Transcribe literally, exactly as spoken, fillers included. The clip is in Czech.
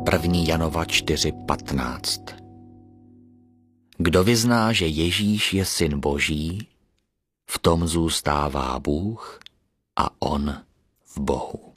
první Janova čtyři patnáct. Kdo vyzná, že Ježíš je syn Boží, v tom zůstává Bůh a on v Bohu.